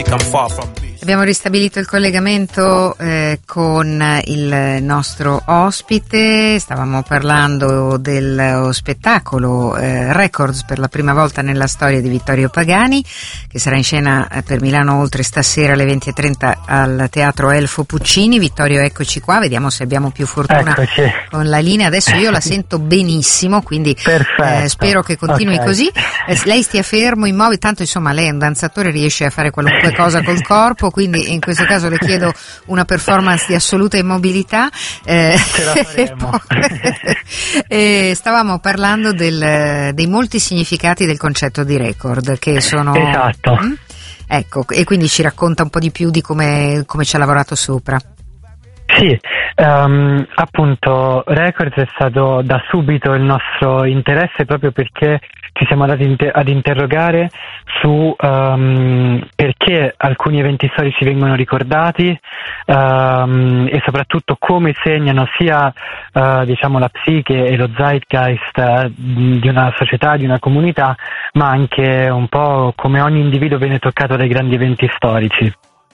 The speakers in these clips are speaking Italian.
Abbiamo ristabilito il collegamento con il nostro ospite. Stavamo parlando dello spettacolo Records, per la prima volta nella storia di Vittorio Pagani, che sarà in scena per Milano Oltre stasera alle 20:30 al Teatro Elfo Puccini. Vittorio, eccoci qua, vediamo se abbiamo più fortuna con la linea. Adesso io la sento benissimo, quindi spero che continui così. Lei stia fermo, immobile, tanto insomma lei è un danzatore, riesce a fare qualunque cosa col corpo, quindi in questo caso le chiedo una performance di assoluta immobilità. Ce la faremo. Stavamo parlando dei molti significati del concetto di record, che sono... Esatto. Ecco, e quindi ci racconta un po' di più di come ci ha lavorato sopra. Sì, appunto Records è stato da subito il nostro interesse, proprio perché ci siamo andati ad interrogare su perché alcuni eventi storici vengono ricordati e soprattutto come segnano sia diciamo la psiche e lo zeitgeist di una società, di una comunità, ma anche un po' come ogni individuo viene toccato dai grandi eventi storici.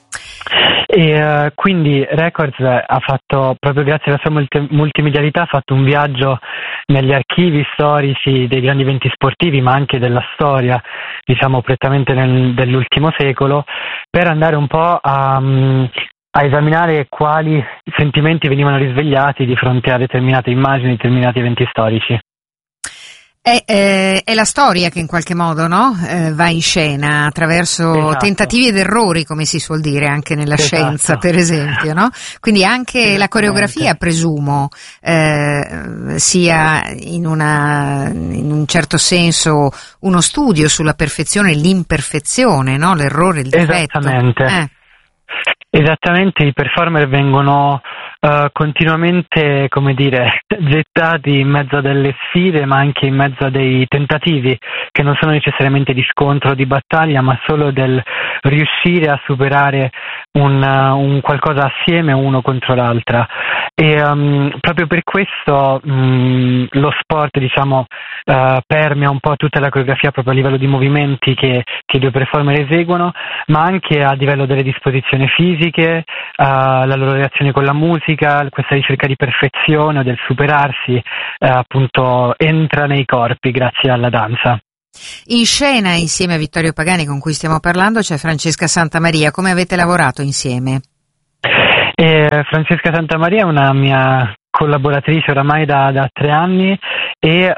E quindi Records ha fatto, proprio grazie alla sua multimedialità, ha fatto un viaggio negli archivi storici dei grandi eventi sportivi, ma anche della storia, diciamo prettamente dell'ultimo secolo, per andare un po' a esaminare quali sentimenti venivano risvegliati di fronte a determinate immagini, determinati eventi storici. È la storia che in qualche modo, no? Va in scena attraverso tentativi ed errori, come si suol dire anche nella scienza, per esempio, no? Quindi anche la coreografia, presumo, sia in un certo senso uno studio sulla perfezione e l'imperfezione, no? L'errore, il difetto. Esattamente, i performer vengono continuamente, come dire, gettati in mezzo a delle sfide, ma anche in mezzo a dei tentativi che non sono necessariamente di scontro o di battaglia, ma solo del riuscire a superare un qualcosa assieme, uno contro l'altra. E proprio per questo lo sport, diciamo, permea un po' tutta la coreografia proprio a livello di movimenti che i due performer eseguono, ma anche a livello delle disposizioni fisiche, la loro reazione con la musica, questa ricerca di perfezione o del superarsi, appunto entra nei corpi grazie alla danza. In scena, insieme a Vittorio Pagani, con cui stiamo parlando, c'è Francesca Santamaria. Come avete lavorato insieme? Francesca Santamaria è una mia collaboratrice oramai da 3 anni e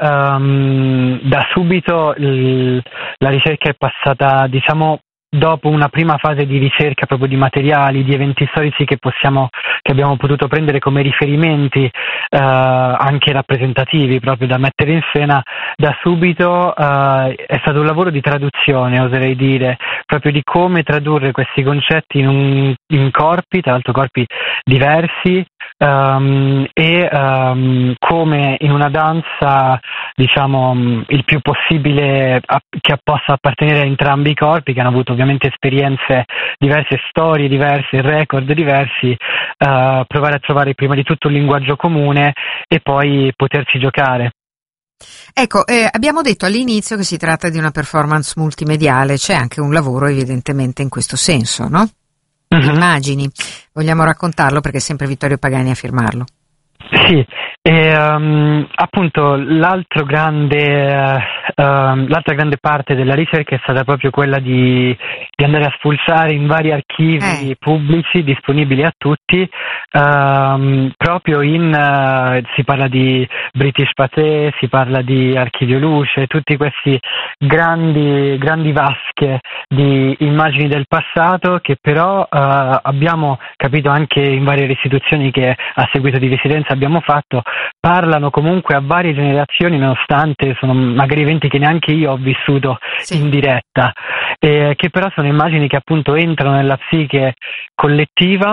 da subito la ricerca è passata, diciamo, dopo una prima fase di ricerca proprio di materiali, di eventi storici che abbiamo potuto prendere come riferimenti anche rappresentativi proprio da mettere in scena. Da subito è stato un lavoro di traduzione, oserei dire, proprio di come tradurre questi concetti in corpi, tra l'altro corpi diversi, e come in una danza, diciamo, il più possibile che possa appartenere a entrambi i corpi, che hanno avuto ovviamente esperienze diverse, storie diverse, record diversi, provare a trovare prima di tutto un linguaggio comune e poi poterci giocare. Ecco, abbiamo detto all'inizio che si tratta di una performance multimediale, c'è anche un lavoro evidentemente in questo senso, no? Immagini, vogliamo raccontarlo perché è sempre Vittorio Pagani a firmarlo. Sì, appunto l'altra grande parte della ricerca è stata proprio quella di andare a spulciare in vari archivi pubblici disponibili a tutti, proprio si parla di British Pathé, si parla di Archivio Luce, tutti questi grandi vasche di immagini del passato che però abbiamo capito anche in varie restituzioni che a seguito di residenza abbiamo fatto, parlano comunque a varie generazioni, nonostante sono magari eventi che neanche io ho vissuto in diretta, che però sono immagini che appunto entrano nella psiche collettiva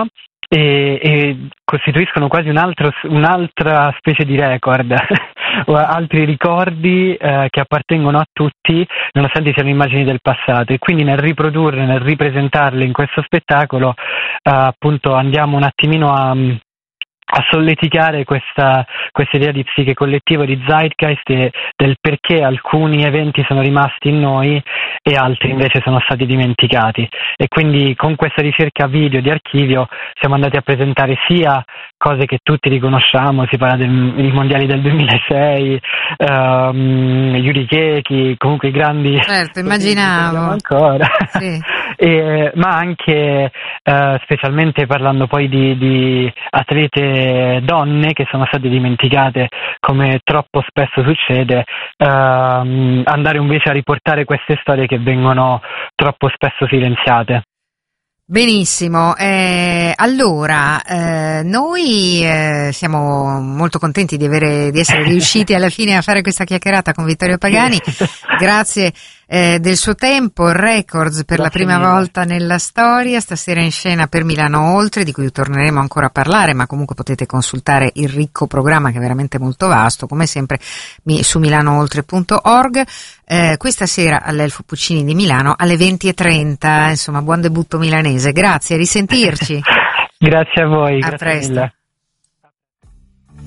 e costituiscono quasi un'altra specie di record o altri ricordi che appartengono a tutti, nonostante siano immagini del passato. E quindi nel riprodurre, nel ripresentarle in questo spettacolo, appunto andiamo un attimino a solleticare questa idea di psiche collettiva, di zeitgeist, e del perché alcuni eventi sono rimasti in noi e altri invece sono stati dimenticati. E quindi con questa ricerca video di archivio siamo andati a presentare sia cose che tutti riconosciamo, si parla dei mondiali del 2006, Yuri Keki, comunque i grandi, certo, immaginavo ancora. Sì. Ma anche specialmente parlando poi di atlete donne che sono state dimenticate, come troppo spesso succede, andare invece a riportare queste storie che vengono troppo spesso silenziate. Benissimo, allora noi siamo molto contenti di essere riusciti alla fine a fare questa chiacchierata con Vittorio Pagani. Grazie del suo tempo. Records per la prima volta nella storia, stasera in scena per Milano Oltre, di cui torneremo ancora a parlare, ma comunque potete consultare il ricco programma che è veramente molto vasto, come sempre su milanooltre.org. Questa sera all'Elfo Puccini di Milano alle 20:30, insomma buon debutto milanese. Grazie, a risentirci. Grazie a voi. A presto.